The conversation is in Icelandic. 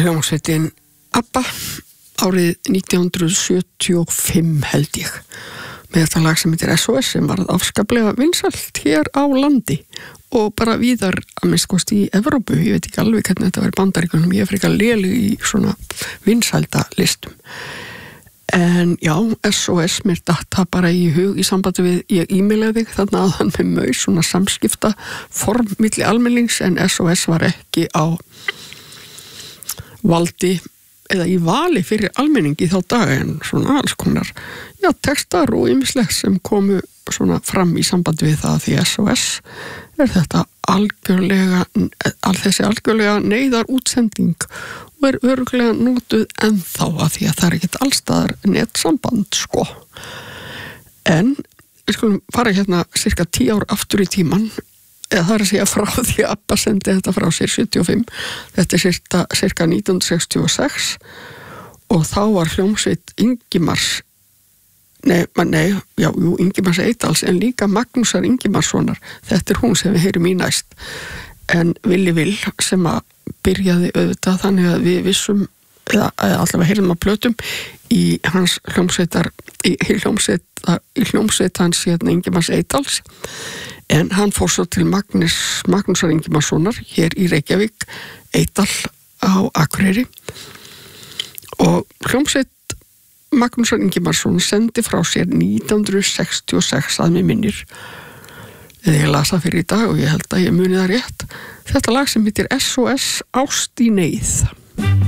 hljómsveitin ABBA árið 1975 held ég með þetta lag sem heitir SOS sem varð afskaplega vinsælt hér á landi og bara víðar að minnst kosti í Evrópu, ég veit ekki alveg hvernig þetta var í Bandaríkjunum, ég er frekar léleg í svona vinsælda listum. En já, SOS mér datt það bara í hug í sambandi við ég e-mailaði þig þarna aðan með maus svona samskipta form milli almennings en SOS var ekki á valdi eða í vali fyrir almenningi þá daga en svona alls konar textar og ýmislegt sem komu svona fram í sambandi við það því SOS er þetta þessi algjörlega neyðar útsending og er örugglega notuð ennþá að því að það er ekkert allstaðar netsamband sko. En við skulum fara hérna cirka 10 ár aftur í tíman eða það er að segja frá því að ABBA sendi þetta frá sér 75 þetta er cirka 1966 og þá var hljómsveit Ingimars Ingimars Eydals en líka Magnúsar Ingimarssonar þetta er hún sem við heyrum í næst en Willi Will sem að byrjaði auðvitað þannig að við vissum eða allavega heyrum að plötum í hans í hljómsveit hans Ingimars Eydals en hann fór svo til Magnúsar Ingimarssonar hér í Reykjavík Eydal á Akureyri og hljómsveit Magnúsar Ingimarsson sendi frá sér 1966 að mig minnir eða ég las það fyrir í dag og ég held að ég muni það rétt þetta lag sem heitir SOS Ást í neyð